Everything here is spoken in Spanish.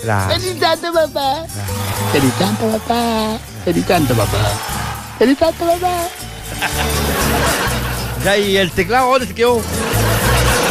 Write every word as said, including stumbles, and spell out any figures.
Gracias. Feliz santo, papá. Feliz santo, papá. Feliz santo, papá. Feliz santo, papá. Ya, ¿y el teclado dónde se quedó?